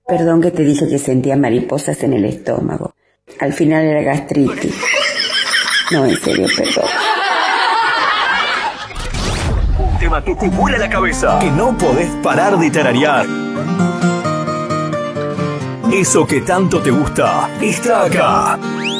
Perdón que te dije que sentía mariposas en el estómago. Al final era gastritis. No, en serio, perdón. Un tema que te vuela la cabeza, que no podés parar de tararear. Eso que tanto te gusta está acá.